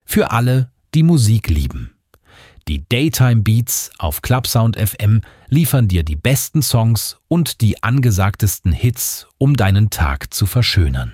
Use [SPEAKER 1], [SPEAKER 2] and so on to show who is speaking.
[SPEAKER 1] Für alle, die Musik lieben. Die Daytime Beats auf Clubsound FM liefern dir die besten Songs und die angesagtesten Hits, um deinen Tag zu verschönern.